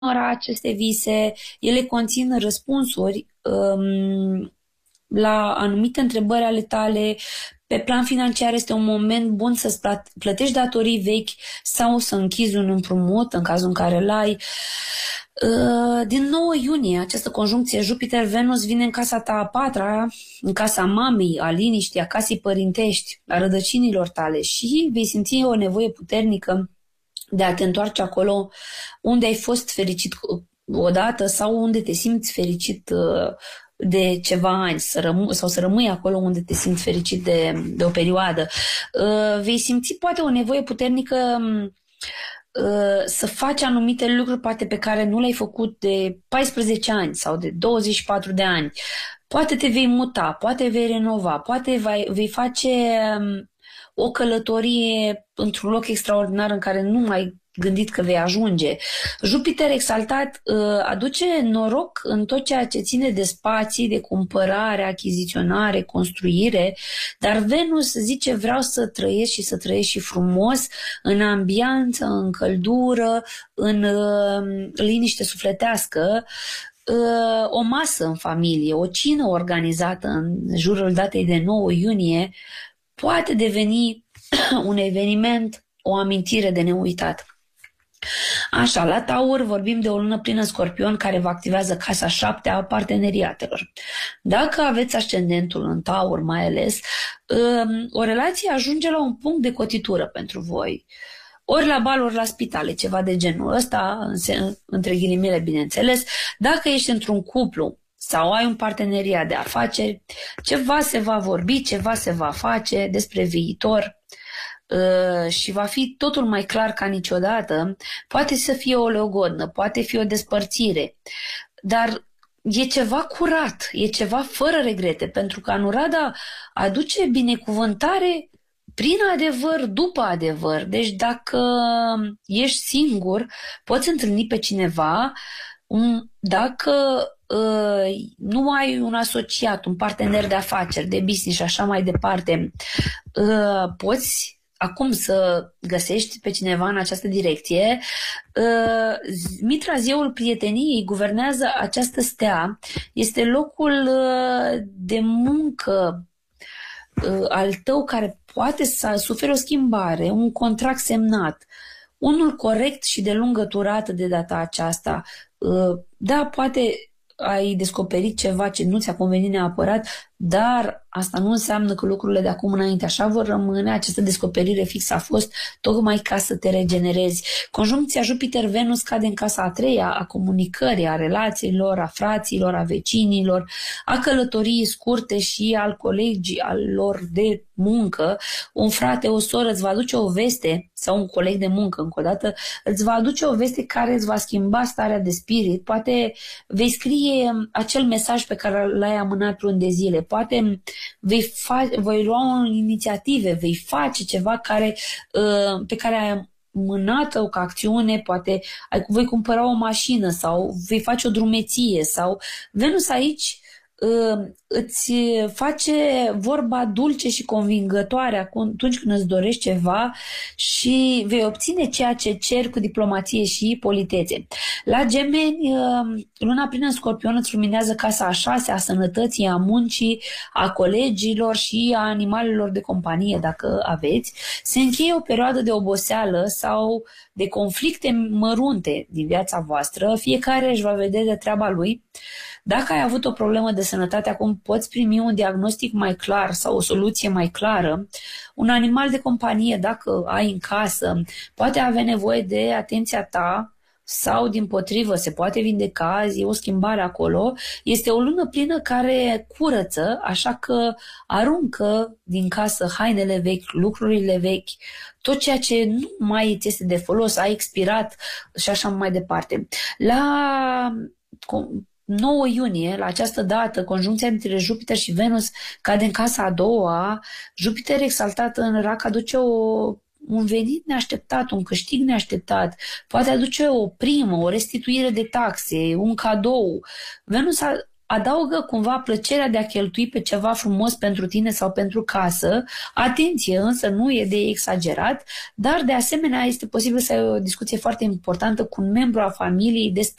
aceste vise, ele conțin răspunsuri la anumite întrebări ale tale. Pe plan financiar este un moment bun să-ți plătești datorii vechi sau să închizi un împrumut în cazul în care l-ai. Din 9 iunie, această conjuncție Jupiter-Venus vine în casa ta a patra, în casa mamei, a liniștii, a casei părintești, a rădăcinilor tale și vei simți o nevoie puternică de a te întoarce acolo unde ai fost fericit odată sau unde te simți fericit de ceva ani, sau să rămâi acolo unde te simți fericit de o perioadă. Vei simți poate o nevoie puternică să faci anumite lucruri poate pe care nu le-ai făcut de 14 ani sau de 24 de ani. Poate te vei muta, poate vei renova, poate vei face o călătorie într-un loc extraordinar în care nu mai gândit că vei ajunge. Jupiter exaltat aduce noroc în tot ceea ce ține de spații, de cumpărare, achiziționare, construire, dar Venus zice vreau să trăiesc și să trăiesc și frumos, în ambianță, în căldură, în liniște sufletească, o masă în familie, o cină organizată în jurul datei de 9 iunie poate deveni un eveniment, o amintire de neuitat. Așa, la Taur vorbim de o lună plină în Scorpion care vă activează casa 7 a parteneriatelor. Dacă aveți ascendentul în Taur mai ales, o relație ajunge la un punct de cotitură pentru voi. Ori la bal, ori la spitale, ceva de genul ăsta, între ghilimele bineînțeles. Dacă ești într-un cuplu sau ai un parteneriat de afaceri, ceva se va vorbi, ceva se va face despre viitor și va fi totul mai clar ca niciodată. Poate să fie o logodnă, poate fi o despărțire, dar e ceva curat, e ceva fără regrete, pentru că Anuradha aduce binecuvântare prin adevăr, după adevăr. Deci dacă ești singur, poți întâlni pe cineva. Dacă nu ai un asociat, un partener de afaceri, de business și așa mai departe, poți acum să găsești pe cineva în această direcție. Mitra, zeul prieteniei, guvernează această stea. Este locul de muncă al tău care poate să sufere o schimbare, un contract semnat, unul corect și de lungă durată de data aceasta. Da, poate ai descoperit ceva ce nu ți-a convenit neapărat, dar asta nu înseamnă că lucrurile de acum înainte așa vor rămâne. Această descoperire fixă a fost tocmai ca să te regenerezi. Conjuncția Jupiter-Venus cade în casa a treia, a comunicării, a relațiilor, a fraților, a vecinilor, a călătoriei scurte și al colegilor de muncă. Un frate, o soră îți va aduce o veste, sau un coleg de muncă, încă o dată, îți va aduce o veste care îți va schimba starea de spirit. Poate vei scrie acel mesaj pe care l-ai amânat luni de zile. Poate vei lua inițiative, vei face ceva pe care ai mânat-o ca acțiune, poate voi cumpăra o mașină sau vei face o drumeție. Sau Venus aici îți face vorba dulce și convingătoare atunci când îți dorești ceva și vei obține ceea ce ceri cu diplomație și politețe. La Gemeni, luna plină în Scorpion îți luminează casa a 6 a sănătății, a muncii, a colegilor și a animalelor de companie, dacă aveți. Se încheie o perioadă de oboseală sau de conflicte mărunte din viața voastră. Fiecare își va vedea de treaba lui. Dacă ai avut o problemă de sănătate, acum poți primi un diagnostic mai clar sau o soluție mai clară. Un animal de companie, dacă ai în casă, poate avea nevoie de atenția ta sau, dimpotrivă, se poate vindeca, e o schimbare acolo. Este o lună plină care curăță, așa că aruncă din casă hainele vechi, lucrurile vechi, tot ceea ce nu mai ți este de folos, a expirat și așa mai departe. La 9 iunie, la această dată, conjuncția dintre Jupiter și Venus cade în casa a doua. Jupiter exaltat în rac aduce un venit neașteptat, un câștig neașteptat, poate aduce o primă, o restituire de taxe, un cadou. Venus adaugă cumva plăcerea de a cheltui pe ceva frumos pentru tine sau pentru casă. Atenție, însă nu e de exagerat, dar de asemenea este posibil să ai o discuție foarte importantă cu un membru al familiei despre